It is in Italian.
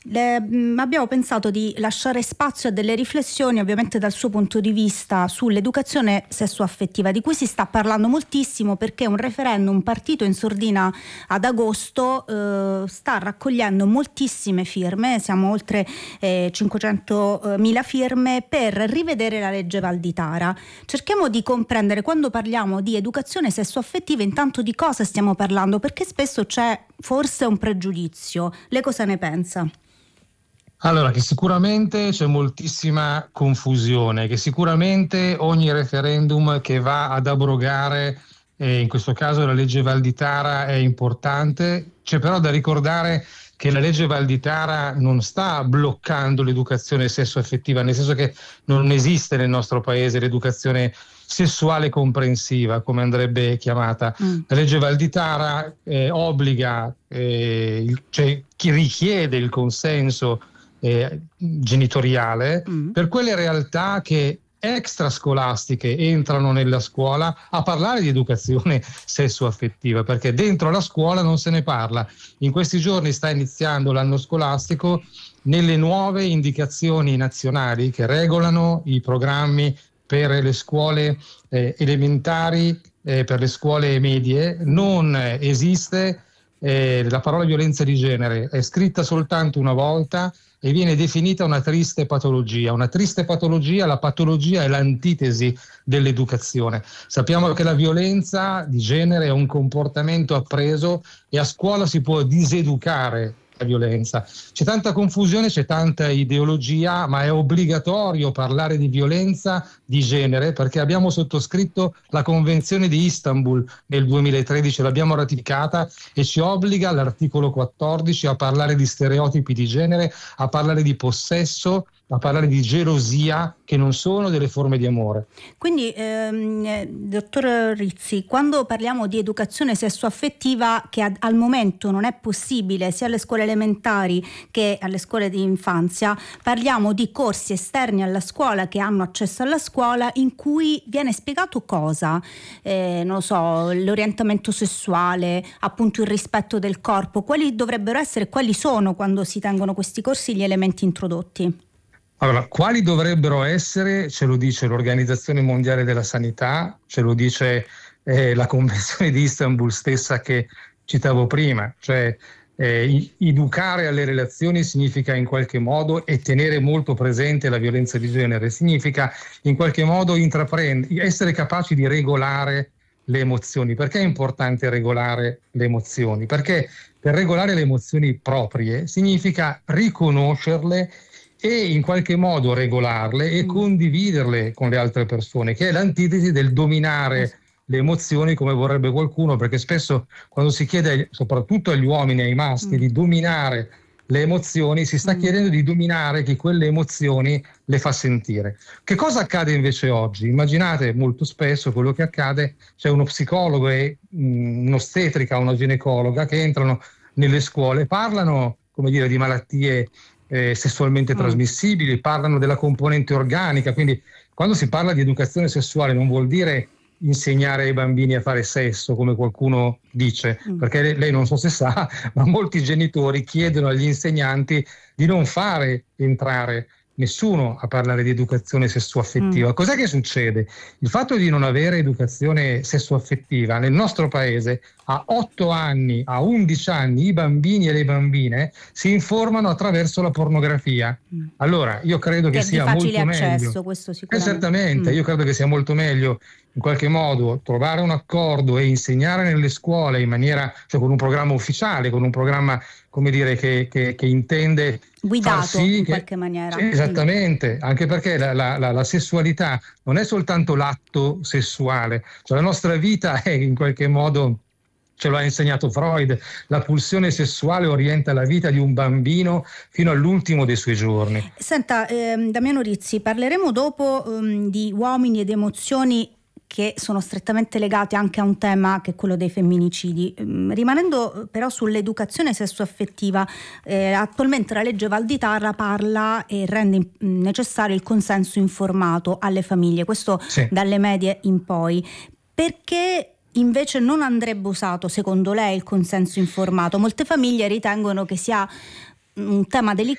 Abbiamo pensato di lasciare spazio a delle riflessioni, ovviamente dal suo punto di vista, sull'educazione sessuaffettiva, di cui si sta parlando moltissimo perché un referendum partito in sordina ad agosto sta raccogliendo moltissime firme, siamo oltre 500.000 firme per rivedere la legge Valditara. Cerchiamo di comprendere, quando parliamo di educazione sessuaffettiva, intanto di cosa stiamo parlando, perché spesso c'è forse un pregiudizio. Lei cosa ne pensa? Allora, che sicuramente c'è moltissima confusione, che sicuramente ogni referendum che va ad abrogare, in questo caso la legge Valditara, è importante. C'è però da ricordare che la legge Valditara non sta bloccando l'educazione sessuaffettiva, nel senso che non esiste nel nostro paese l'educazione sessuale comprensiva, come andrebbe chiamata. La legge Valditara obbliga, cioè chi richiede il consenso genitoriale per quelle realtà che extrascolastiche entrano nella scuola a parlare di educazione sessuaffettiva, perché dentro la scuola non se ne parla. In questi giorni sta iniziando l'anno scolastico. Nelle nuove indicazioni nazionali che regolano i programmi per le scuole elementari, per le scuole medie, non esiste la parola violenza di genere, è scritta soltanto una volta e viene definita una triste patologia. Una triste patologia, la patologia è l'antitesi dell'educazione. Sappiamo che la violenza di genere è un comportamento appreso e a scuola si può diseducare la violenza. C'è tanta confusione, c'è tanta ideologia, ma è obbligatorio parlare di violenza di genere perché abbiamo sottoscritto la Convenzione di Istanbul nel 2013, l'abbiamo ratificata e ci obbliga l'articolo 14 a parlare di stereotipi di genere, a parlare di possesso, a parlare di gelosia, che non sono delle forme di amore. Quindi, dottor Rizzi, quando parliamo di educazione sessuaffettiva, che al momento non è possibile sia alle scuole elementari che alle scuole di infanzia, parliamo di corsi esterni alla scuola che hanno accesso alla scuola, in cui viene spiegato cosa? Non lo so, l'orientamento sessuale, appunto il rispetto del corpo. Quali dovrebbero essere, quali sono, quando si tengono questi corsi, gli elementi introdotti? Allora, quali dovrebbero essere, ce lo dice l'Organizzazione Mondiale della Sanità, ce lo dice la Convenzione di Istanbul stessa che citavo prima, cioè educare alle relazioni significa in qualche modo, e tenere molto presente la violenza di genere, significa in qualche modo essere capaci di regolare le emozioni. Perché è importante regolare le emozioni? Perché per regolare le emozioni proprie significa riconoscerle e in qualche modo regolarle e condividerle con le altre persone, che è l'antitesi del dominare le emozioni come vorrebbe qualcuno, perché spesso quando si chiede soprattutto agli uomini, ai maschi, di dominare le emozioni, si sta chiedendo di dominare chi quelle emozioni le fa sentire. Che cosa accade invece oggi? Immaginate molto spesso quello che accade: c'è uno psicologo e un'ostetrica, una ginecologa che entrano nelle scuole, parlano, come dire, di malattie sessualmente trasmissibili, parlano della componente organica. Quindi quando si parla di educazione sessuale non vuol dire insegnare ai bambini a fare sesso, come qualcuno dice, perché lei non so se sa, ma molti genitori chiedono agli insegnanti di non fare entrare nessuno a parlare di educazione sessuaffettiva. Cos'è che succede? Il fatto di non avere educazione sessuaffettiva nel nostro paese, a 8 anni, a 11 anni, i bambini e le bambine si informano attraverso la pornografia. Allora, io credo che sia molto meglio. Che è di facile accesso, questo sicuramente. Certamente, io credo che sia molto meglio in qualche modo trovare un accordo e insegnare nelle scuole in maniera, cioè con un programma ufficiale, con un programma, come dire, che intende guidato far sì in che, qualche maniera. Esattamente, anche perché la sessualità non è soltanto l'atto sessuale, cioè la nostra vita è in qualche modo, ce lo ha insegnato Freud, la pulsione sessuale orienta la vita di un bambino fino all'ultimo dei suoi giorni. Senta, Damiano Rizzi, parleremo dopo di uomini ed emozioni che sono strettamente legati anche a un tema che è quello dei femminicidi. Rimanendo però sull'educazione sessuaffettiva, attualmente la legge Valditara parla e rende necessario il consenso informato alle famiglie, questo dalle medie in poi. Perché invece non andrebbe usato, secondo lei, il consenso informato? Molte famiglie ritengono che sia un tema